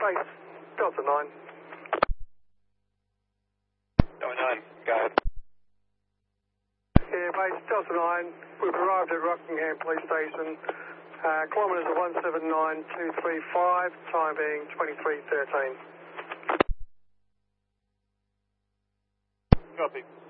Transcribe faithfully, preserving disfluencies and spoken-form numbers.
base Delta nine. Delta nine, go ahead. Yeah, base Delta nine. We've arrived at Rockingham Police Station. Uh, kilometres are one seven nine two three five, time being twenty-three thirteen. Copy.